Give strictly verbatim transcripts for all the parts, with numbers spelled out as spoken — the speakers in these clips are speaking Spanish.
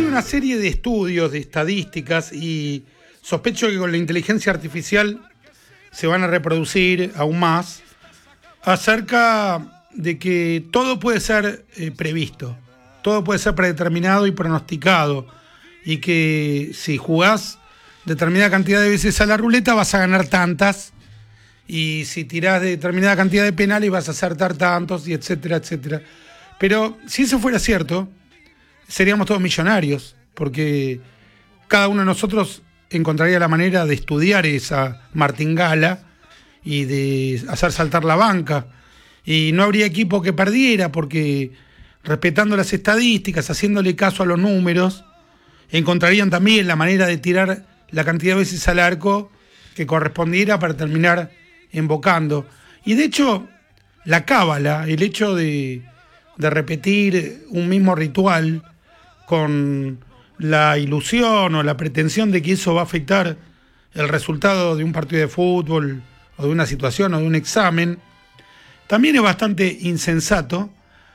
una serie de estudios, de estadísticas, y sospecho que con la inteligencia artificial se van a reproducir aún más, acerca de que todo puede ser eh, previsto, todo puede ser predeterminado y pronosticado, y que si jugás determinada cantidad de veces a la ruleta vas a ganar tantas, y si tirás de determinada cantidad de penales vas a acertar tantos, y etcétera, etcétera. Pero si eso fuera cierto, seríamos todos millonarios, porque cada uno de nosotros encontraría la manera de estudiar esa martingala y de hacer saltar la banca, y no habría equipo que perdiera, porque respetando las estadísticas, haciéndole caso a los números, encontrarían también la manera de tirar la cantidad de veces al arco que correspondiera para terminar embocando. Y de hecho, la cábala, el hecho de, de repetir un mismo ritual con la ilusión o la pretensión de que eso va a afectar el resultado de un partido de fútbol o de una situación o de un examen, también es bastante insensato,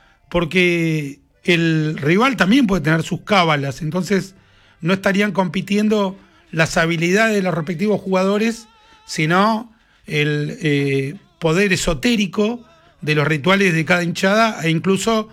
porque el rival también puede tener sus cábalas, entonces no estarían compitiendo las habilidades de los respectivos jugadores, sino el eh, poder esotérico de los rituales de cada hinchada e incluso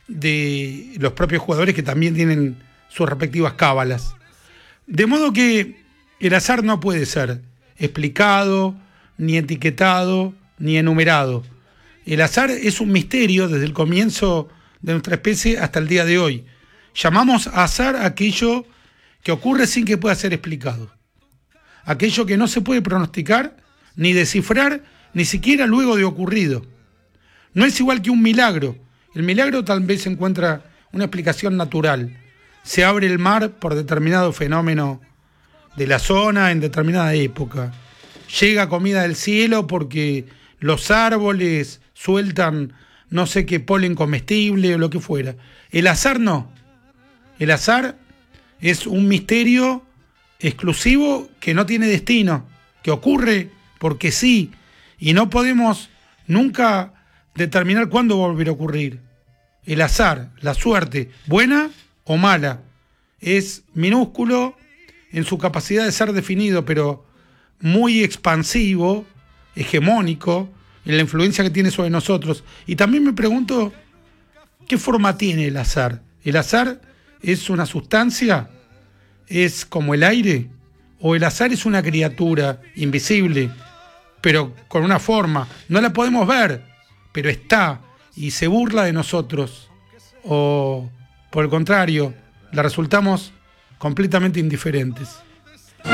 de los propios jugadores, que también tienen sus respectivas cábalas. De modo que el azar no puede ser explicado, ni etiquetado, ni enumerado. El azar es un misterio desde el comienzo de nuestra especie hasta el día de hoy. Llamamos azar aquello que ocurre sin que pueda ser explicado, aquello que no se puede pronosticar, ni descifrar, ni siquiera luego de ocurrido. No es igual que un milagro. El milagro tal vez encuentra una explicación natural. Se abre el mar por determinado fenómeno de la zona en determinada época. Llega comida del cielo porque los árboles sueltan no sé qué polen comestible o lo que fuera. El azar no. El azar es un misterio exclusivo que no tiene destino, que ocurre porque sí, y no podemos nunca determinar cuándo va a volver a ocurrir. El azar, la suerte, buena o mala, es minúsculo en su capacidad de ser definido, pero muy expansivo, hegemónico, en la influencia que tiene sobre nosotros. Y también me pregunto, ¿qué forma tiene el azar? ¿El azar es una sustancia? ¿Es como el aire? ¿O el azar es una criatura invisible, pero con una forma? No la podemos ver, pero está y se burla de nosotros. ¿O por el contrario, la resultamos completamente indiferentes?